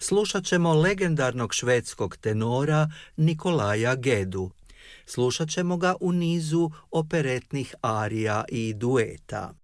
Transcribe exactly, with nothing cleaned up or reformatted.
slušat ćemo legendarnog švedskog tenora Nikolaja Gedu. Slušat ćemo ga u nizu operetnih arija i dueta.